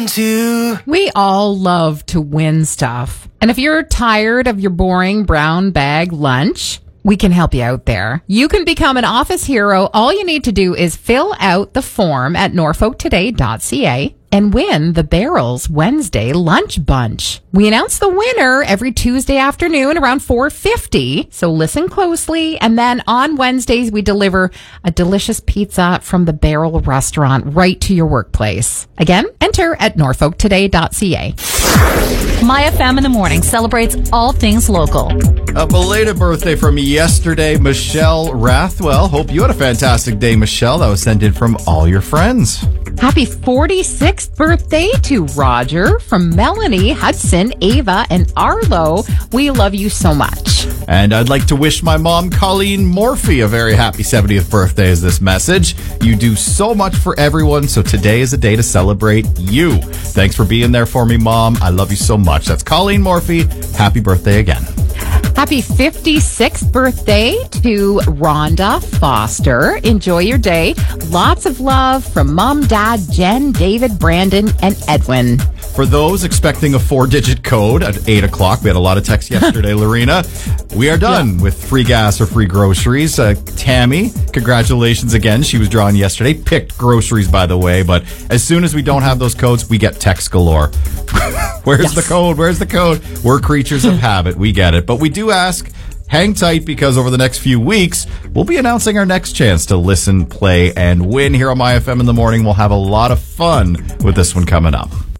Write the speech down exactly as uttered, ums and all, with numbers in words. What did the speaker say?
We all love to win stuff. And if you're tired of your boring brown bag lunch, we can help you out there. You can become an office hero. All you need to do is fill out the form at norfolk today dot c a and win the Barrels Wednesday Lunch Bunch. We announce the winner every Tuesday afternoon around four fifty, so listen closely. And then on Wednesdays, we deliver a delicious pizza from the Barrel Restaurant right to your workplace. Again, enter at norfolk today dot c a. My F M in the Morning celebrates all things local. A belated birthday from yesterday, Michelle Rathwell. Hope you had a fantastic day, Michelle. That was sent in from all your friends. Happy forty-sixth birthday to Roger from Melanie, Hudson, Ava, and Arlo. We love you so much. And I'd like to wish my mom, Colleen Morphy, a very happy seventieth birthday as this message. You do so much for everyone, so today is a day to celebrate you. Thanks for being there for me, Mom. I love you so much. That's Colleen Morphy. Happy birthday again. Happy fifty-sixth birthday to Rhonda Foster. Enjoy your day. Lots of love from Mom, Dad, Jen, David, Brandon, and Edwin. For those expecting a four-digit code at eight o'clock, we had a lot of texts yesterday, Lorena. We are done yeah. with free gas or free groceries. Uh, Tammy, congratulations again. She was drawn yesterday. Picked groceries, by the way. But as soon as we don't have those codes, we get text galore. Where's yes. the code? Where's the code? We're creatures of habit. We get it. But we do ask, hang tight, because over the next few weeks, we'll be announcing our next chance to listen, play, and win here on My F M in the Morning. We'll have a lot of fun with this one coming up.